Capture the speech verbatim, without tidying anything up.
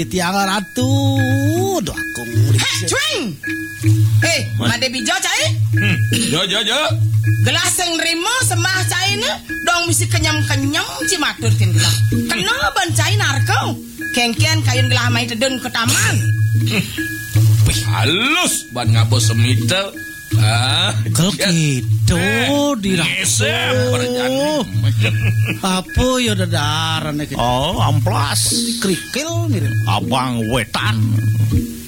Tiang ratu, doh aku murid. Cuing! Eh, made bijo cai? Hmm. Jo jo jo. Gelas yang nerima sembah cai ni, dong misi kenyam-kenyam cimatur tin gelas. Kena ban cai narko. Kengkian kain gelah mai tedun ke taman. Wih, halus ban ngabos semita. Ah, Kalau gitu Ngesem dirasa. Apa ya dadaran gitu. Oh, amplas. Krikil mirip. Abang wetan.